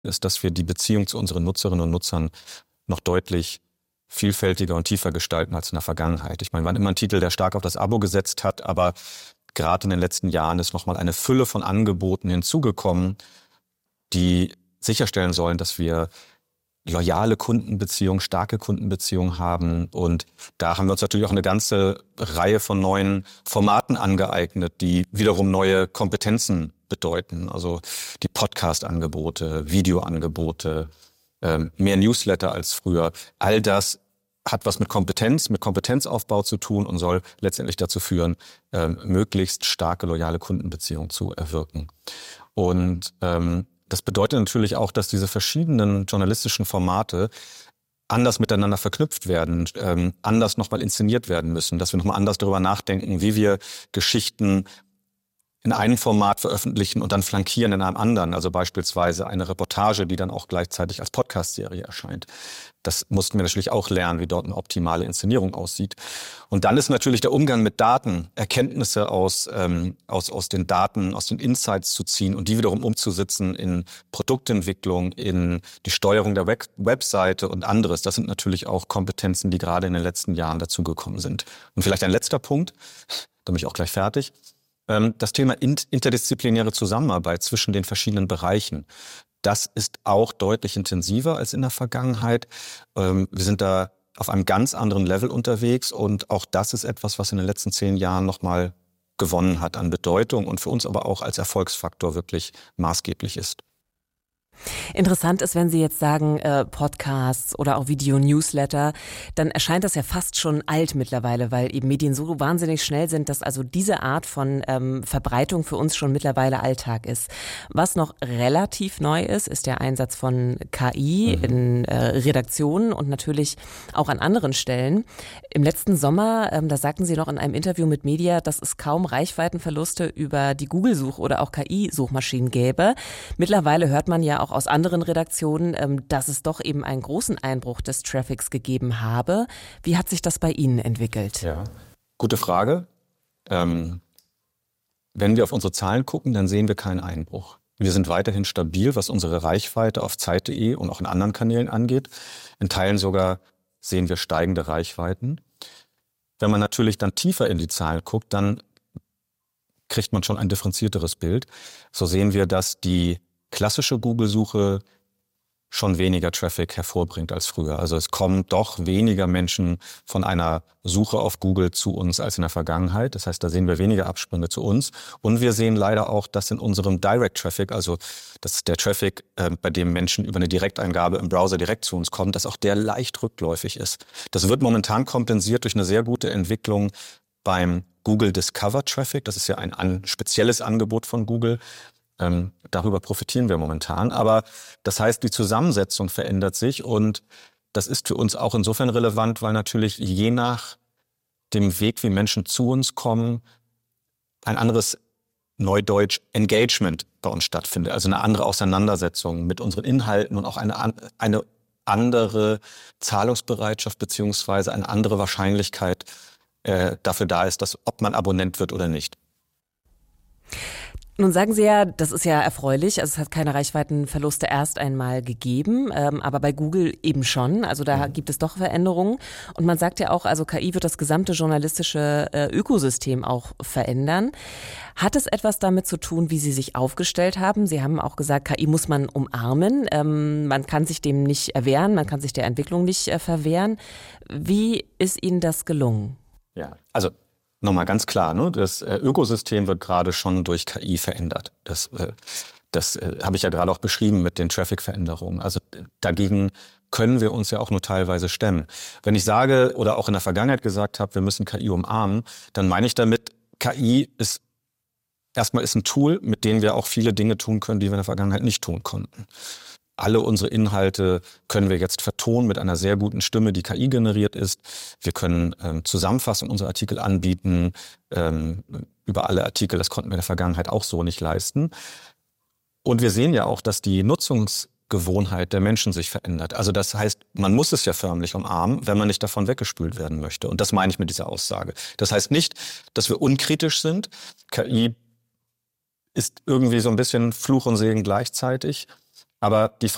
ist, dass wir die Beziehung zu unseren Nutzerinnen und Nutzern noch deutlich vielfältiger und tiefer gestalten als in der Vergangenheit. Ich meine, wir waren immer ein Titel, der stark auf das Abo gesetzt hat, aber gerade in den letzten Jahren ist nochmal eine Fülle von Angeboten hinzugekommen, die sicherstellen sollen, dass wir loyale Kundenbeziehungen, starke Kundenbeziehungen haben. Und da haben wir uns natürlich auch eine ganze Reihe von neuen Formaten angeeignet, die wiederum neue Kompetenzen bedeuten. Also die Podcast-Angebote, Videoangebote, mehr Newsletter als früher. All das hat was mit Kompetenzaufbau zu tun und soll letztendlich dazu führen, möglichst starke, loyale Kundenbeziehungen zu erwirken. Und das bedeutet natürlich auch, dass diese verschiedenen journalistischen Formate anders miteinander verknüpft werden, anders nochmal inszeniert werden müssen, dass wir nochmal anders darüber nachdenken, wie wir Geschichten in einem Format veröffentlichen und dann flankieren in einem anderen. Also beispielsweise eine Reportage, die dann auch gleichzeitig als Podcast-Serie erscheint. Das mussten wir natürlich auch lernen, wie dort eine optimale Inszenierung aussieht. Und dann ist natürlich der Umgang mit Daten, Erkenntnisse aus den Daten, aus den Insights zu ziehen und die wiederum umzusetzen in Produktentwicklung, in die Steuerung der Webseite und anderes. Das sind natürlich auch Kompetenzen, die gerade in den letzten Jahren dazugekommen sind. Und vielleicht ein letzter Punkt, da bin ich auch gleich fertig. Das Thema interdisziplinäre Zusammenarbeit zwischen den verschiedenen Bereichen, das ist auch deutlich intensiver als in der Vergangenheit. Wir sind da auf einem ganz anderen Level unterwegs und auch das ist etwas, was in den letzten 10 Jahren nochmal gewonnen hat an Bedeutung und für uns aber auch als Erfolgsfaktor wirklich maßgeblich ist. Interessant ist, wenn Sie jetzt sagen Podcasts oder auch Video-Newsletter, dann erscheint das ja fast schon alt mittlerweile, weil eben Medien so wahnsinnig schnell sind, dass also diese Art von Verbreitung für uns schon mittlerweile Alltag ist. Was noch relativ neu ist, ist der Einsatz von KI in Redaktionen und natürlich auch an anderen Stellen. Im letzten Sommer, da sagten Sie noch in einem Interview mit Media, dass es kaum Reichweitenverluste über die Google-Such- oder auch KI-Suchmaschinen gäbe. Mittlerweile hört man ja auch aus anderen Redaktionen, dass es doch eben einen großen Einbruch des Traffics gegeben habe. Wie hat sich das bei Ihnen entwickelt? Ja, gute Frage. Wenn wir auf unsere Zahlen gucken, dann sehen wir keinen Einbruch. Wir sind weiterhin stabil, was unsere Reichweite auf Zeit.de und auch in anderen Kanälen angeht. In Teilen sogar sehen wir steigende Reichweiten. Wenn man natürlich dann tiefer in die Zahlen guckt, dann kriegt man schon ein differenzierteres Bild. So sehen wir, dass die klassische Google-Suche schon weniger Traffic hervorbringt als früher. Also es kommen doch weniger Menschen von einer Suche auf Google zu uns als in der Vergangenheit. Das heißt, da sehen wir weniger Absprünge zu uns. Und wir sehen leider auch, dass in unserem Direct Traffic, also das ist der Traffic, bei dem Menschen über eine Direkteingabe im Browser direkt zu uns kommen, dass auch der leicht rückläufig ist. Das wird momentan kompensiert durch eine sehr gute Entwicklung beim Google Discover Traffic. Das ist ja ein spezielles Angebot von Google. Darüber profitieren wir momentan. Aber das heißt, die Zusammensetzung verändert sich und das ist für uns auch insofern relevant, weil natürlich je nach dem Weg, wie Menschen zu uns kommen, ein anderes Neudeutsch Engagement bei uns stattfindet. Also eine andere Auseinandersetzung mit unseren Inhalten und auch eine andere Zahlungsbereitschaft beziehungsweise eine andere Wahrscheinlichkeit dafür da ist, dass ob man Abonnent wird oder nicht. Nun sagen Sie ja, das ist ja erfreulich, also es hat keine Reichweitenverluste erst einmal gegeben, aber bei Google eben schon, also da gibt es doch Veränderungen und man sagt ja auch, also KI wird das gesamte journalistische Ökosystem auch verändern. Hat es etwas damit zu tun, wie Sie sich aufgestellt haben? Sie haben auch gesagt, KI muss man umarmen, man kann sich dem nicht erwehren, man kann sich der Entwicklung nicht verwehren. Wie ist Ihnen das gelungen? Ja, also nochmal ganz klar, ne? Das Ökosystem wird gerade schon durch KI verändert. Das habe ich ja gerade auch beschrieben mit den Traffic-Veränderungen. Also dagegen können wir uns ja auch nur teilweise stemmen. Wenn ich sage oder auch in der Vergangenheit gesagt habe, wir müssen KI umarmen, dann meine ich damit, KI ist erstmal ein Tool, mit dem wir auch viele Dinge tun können, die wir in der Vergangenheit nicht tun konnten. Alle unsere Inhalte können wir jetzt vertonen mit einer sehr guten Stimme, die KI generiert ist. Wir können Zusammenfassungen unserer Artikel anbieten, über alle Artikel. Das konnten wir in der Vergangenheit auch so nicht leisten. Und wir sehen ja auch, dass die Nutzungsgewohnheit der Menschen sich verändert. Also das heißt, man muss es ja förmlich umarmen, wenn man nicht davon weggespült werden möchte. Und das meine ich mit dieser Aussage. Das heißt nicht, dass wir unkritisch sind. KI ist irgendwie so ein bisschen Fluch und Segen gleichzeitig. Aber die